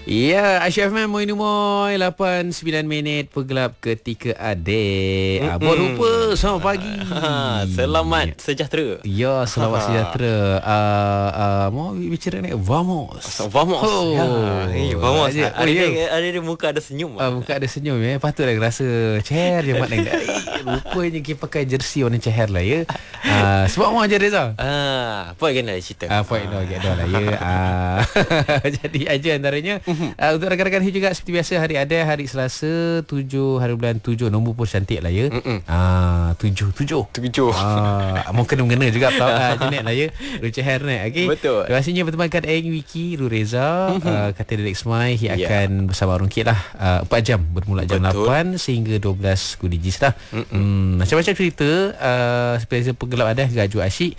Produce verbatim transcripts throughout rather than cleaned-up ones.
Ya, Aisyah F M, Moin Umoy, lapan sembilan minit pergelap ketika adik. Mm-hmm. Buat rupa, selamat pagi. Selamat sejahtera. Ya, selamat sejahtera. Uh, uh, mau bicara ni, vamos. Vamos. Oh. Ya, hey, vamos. Ada, ada, oh, ya. ada, ada, ada muka ada senyum. Uh, muka ada senyum ya. Patutlah rasa ceher je mat lain. Rupanya kita pakai jersey warna ceher lah ya. Uh, sebab mau aja Reza. Ah, apa yang nak cerita? Ah, point no get lah ya. Ah, jadi aja antaranya uh, untuk rakan-rakan H juga seperti biasa hari ada hari Selasa tujuh hari bulan tujuh, nombor pun cantik lah ya. Ah, tujuh tujuh. Tujuh. Ah, mau kena-mengena juga uh, jenis lah ya. Ruci hair ni. Okey. Betul. Terima kasihnya bertemankan Eng Wiki Ru Reza. Uh, kata Dedek Smai dia Yeah. akan bersama Arun Kit lah uh, empat jam bermula jam Betul. lapan sehingga dua belas Kudijis lah. Hmm, macam-macam cerita uh, seperti pergelap ada gajuk asyik.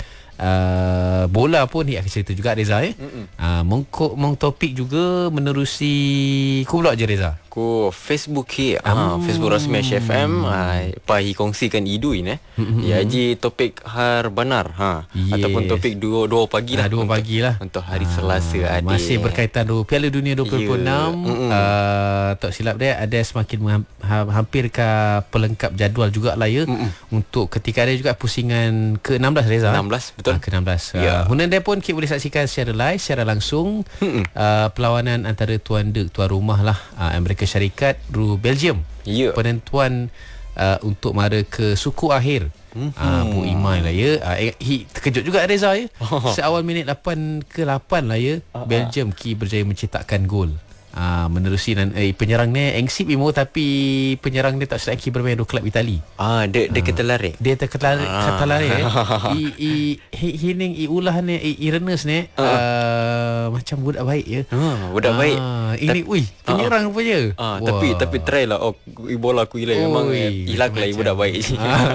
Uh, bola pun dia akan cerita juga Reza eh. Uh, mengkok meng topik juga menerusi ku pula je Reza. Ku Facebook ke ah, Facebook rasmi Aisyah F M ah, pai kongsikan iduin eh. Ya ji topik har benar ha Yes. ataupun topik dua dua pagi lah. Ah, dua untuk- pagi lah. Untuk hari Selasa adik. Masih berkaitan dengan Piala Dunia dua ribu dua puluh enam. Ya. uh, tak silap dia ada semakin mengham- ha- hampir ke pelengkap jadual jugalah ya. Mm-mm. Untuk ketika ada juga pusingan ke enam belas Reza. enam belas betul. Ah, ke enam belas. Ya. Uh, Hunanda pun kita boleh saksikan secara live, secara langsung uh, perlawanan antara tuan dek tuan rumah lah uh, Amerika Syarikat ru Belgium. Ya. Penentuan uh, untuk mara ke suku akhir. Mm-hmm. Uh, Bu Imai lah ya. Uh, he, terkejut juga Reza ya. Seawal minit lapan ke lapan lah ya. Uh-huh. Belgium ki berjaya mencetakkan gol. Uh, menerusi dan eh, penyerang ni Engsip Imo, tapi penyerang dia tak sedap ki bermain di klub Itali. Ah, dia dia ketelarik. Dia terketalari Ah. ketalari eh. I i hi- hining i ulah ni i, i renes ni uh. uh, macam budak baik ya. Ah, budak Ah, baik. Ini ui penyerang apa je. Ah, tapi tapi try lah. Oh, bola aku hilang memang Oi, hilang lah macam- budak baik.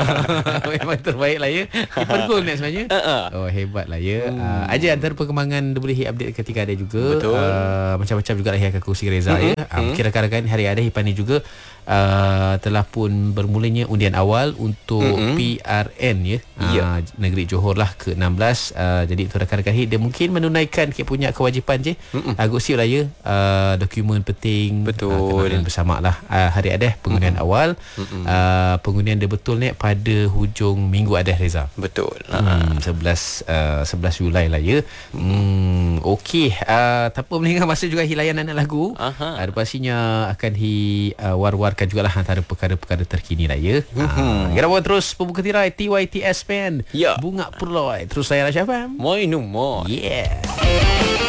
Ah, memang terbaik lah ya. Keeper gol ni sebenarnya. Uh-uh. Oh, hebat lah ya. Hmm. Uh, aja antara perkembangan dia boleh update ketika ada juga. Betul. Uh, macam-macam juga lah yang akan kongsi Reza mm-hmm. ya. Uh, mungkin rakan-rakan hari ada Hipan ni juga uh, telah pun bermulanya undian awal untuk mm-hmm. P R N ya. Uh, Ya. Negeri Johor lah ke enam belas. Uh, jadi untuk rakan-rakan dia mungkin menunaikan dia punya kewajipan je. Mm-hmm. Agak siap lah ya. Uh, dokumen penting. Betul. Uh, kena bersama lah. Uh, hari ada pengundian mm-hmm. awal. Mm-hmm. Uh, pengundian dia betul ni pada hujung minggu ada Reza. Betul. Hmm, sebelas uh, sebelas Julai lah ya. Hmm, okey. Uh, tanpa melengah masa juga hilayan anak lagu. Aha. Uh, pastinya akan hi uh, war-warkan jugalah antara perkara-perkara terkini lah ya. Mm-hmm. Uh, kita buat terus pembuka tirai T Y T S Band. Ya. Bunga Perloi. Terus saya Aisyah F M. Moin umur. Yeah.